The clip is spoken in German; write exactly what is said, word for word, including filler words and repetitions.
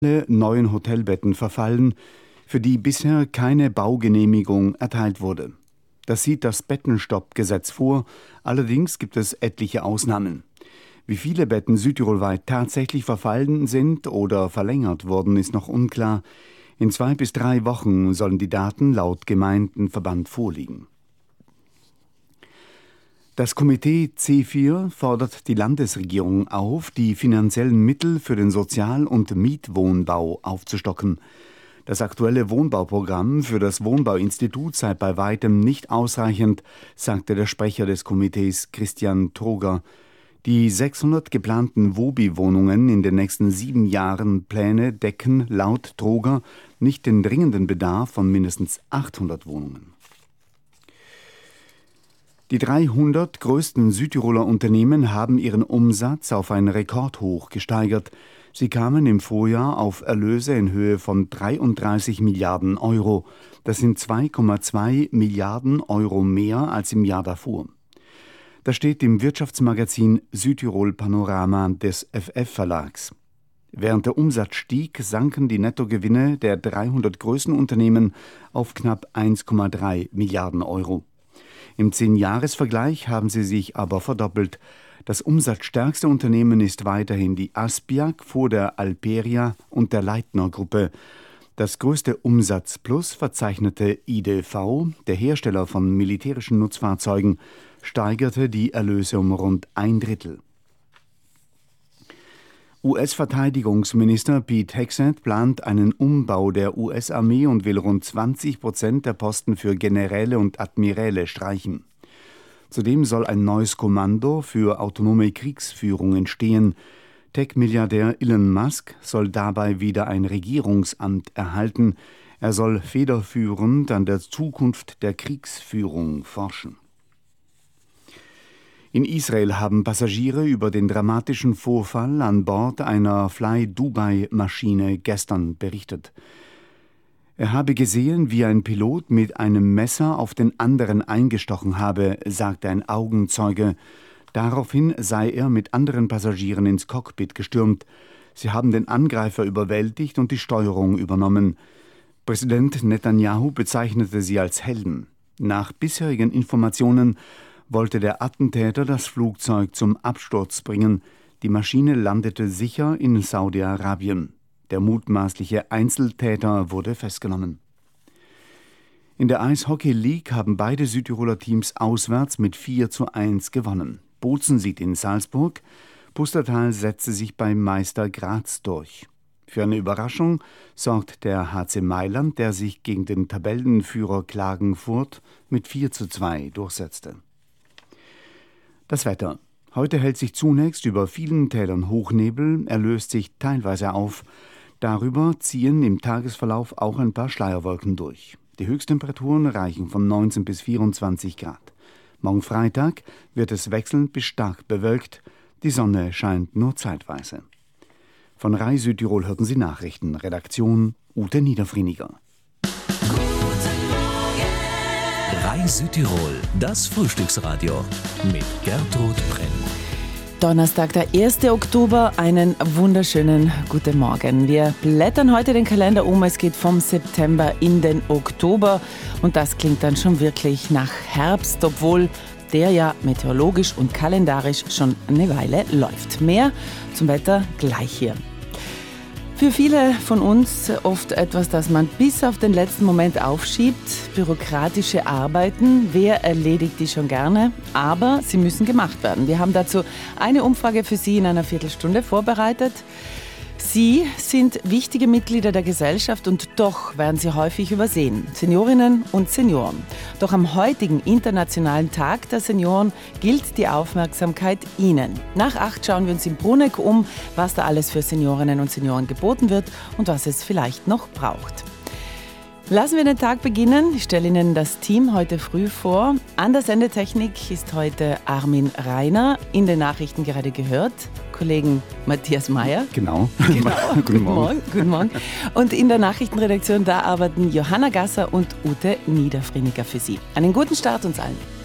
Alle neuen Hotelbetten verfallen, für die bisher keine Baugenehmigung erteilt wurde. Das sieht das Bettenstoppgesetz vor, allerdings gibt es etliche Ausnahmen. Wie viele Betten südtirolweit tatsächlich verfallen sind oder verlängert wurden, ist noch unklar. In zwei bis drei Wochen sollen die Daten laut Gemeindenverband vorliegen. Das Komitee C vier fordert die Landesregierung auf, die finanziellen Mittel für den Sozial- und Mietwohnbau aufzustocken. Das aktuelle Wohnbauprogramm für das Wohnbauinstitut sei bei weitem nicht ausreichend, sagte der Sprecher des Komitees Christian Troger. Die sechshundert geplanten Wobi-Wohnungen in den nächsten sieben Jahren Pläne decken laut Troger nicht den dringenden Bedarf von mindestens achthundert Wohnungen. Die dreihundert größten Südtiroler Unternehmen haben ihren Umsatz auf ein Rekordhoch gesteigert. Sie kamen im Vorjahr auf Erlöse in Höhe von dreiunddreißig Milliarden Euro. Das sind zwei Komma zwei Milliarden Euro mehr als im Jahr davor. Das steht im Wirtschaftsmagazin Südtirol Panorama des F F-Verlags. Während der Umsatz stieg, sanken die Nettogewinne der dreihundert größten Unternehmen auf knapp eins Komma drei Milliarden Euro. Im Zehn-Jahres-Vergleich haben sie sich aber verdoppelt. Das umsatzstärkste Unternehmen ist weiterhin die Aspiac vor der Alperia und der Leitner-Gruppe. Das größte Umsatzplus verzeichnete I D V, der Hersteller von militärischen Nutzfahrzeugen, steigerte die Erlöse um rund ein Drittel. U S-Verteidigungsminister Pete Hegseth plant einen Umbau der U S-Armee und will rund zwanzig Prozent der Posten für Generäle und Admiräle streichen. Zudem soll ein neues Kommando für autonome Kriegsführung entstehen. Tech-Milliardär Elon Musk soll dabei wieder ein Regierungsamt erhalten. Er soll federführend an der Zukunft der Kriegsführung forschen. In Israel haben Passagiere über den dramatischen Vorfall an Bord einer Fly-Dubai-Maschine gestern berichtet. Er habe gesehen, wie ein Pilot mit einem Messer auf den anderen eingestochen habe, sagte ein Augenzeuge. Daraufhin sei er mit anderen Passagieren ins Cockpit gestürmt. Sie haben den Angreifer überwältigt und die Steuerung übernommen. Präsident Netanyahu bezeichnete sie als Helden. Nach bisherigen Informationen wollte der Attentäter das Flugzeug zum Absturz bringen. Die Maschine landete sicher in Saudi-Arabien. Der mutmaßliche Einzeltäter wurde festgenommen. In der Eishockey League haben beide Südtiroler Teams auswärts mit vier zu eins gewonnen. Bozen siegt in Salzburg, Pustertal setzte sich beim Meister Graz durch. Für eine Überraschung sorgt der H C Mailand, der sich gegen den Tabellenführer Klagenfurt mit vier zu zwei durchsetzte. Das Wetter. Heute hält sich zunächst über vielen Tälern Hochnebel, er löst sich teilweise auf. Darüber ziehen im Tagesverlauf auch ein paar Schleierwolken durch. Die Höchsttemperaturen reichen von neunzehn bis vierundzwanzig Grad. Morgen Freitag wird es wechselnd bis stark bewölkt. Die Sonne scheint nur zeitweise. Von R A I Südtirol hörten Sie Nachrichten. Redaktion Ute Niederfrieniger. R A I Südtirol, das Frühstücksradio mit Gertrud Brenn. Donnerstag, der erste Oktober, einen wunderschönen guten Morgen. Wir blättern heute den Kalender um, es geht vom September in den Oktober und das klingt dann schon wirklich nach Herbst, obwohl der ja meteorologisch und kalendarisch schon eine Weile läuft. Mehr zum Wetter gleich hier. Für viele von uns oft etwas, das man bis auf den letzten Moment aufschiebt. Bürokratische Arbeiten, wer erledigt die schon gerne? Aber sie müssen gemacht werden. Wir haben dazu eine Umfrage für Sie in einer Viertelstunde vorbereitet. Sie sind wichtige Mitglieder der Gesellschaft und doch werden sie häufig übersehen. Seniorinnen und Senioren. Doch am heutigen Internationalen Tag der Senioren gilt die Aufmerksamkeit Ihnen. Nach acht schauen wir uns in Bruneck um, was da alles für Seniorinnen und Senioren geboten wird und was es vielleicht noch braucht. Lassen wir den Tag beginnen. Ich stelle Ihnen das Team heute früh vor. An der Sendetechnik ist heute Armin Reiner. In den Nachrichten gerade gehört. Kollegen Matthias Meyer. Genau. genau. Guten Morgen. Guten Morgen. Und in der Nachrichtenredaktion, da arbeiten Johanna Gasser und Ute Niederfrieniger für Sie. Einen guten Start uns allen.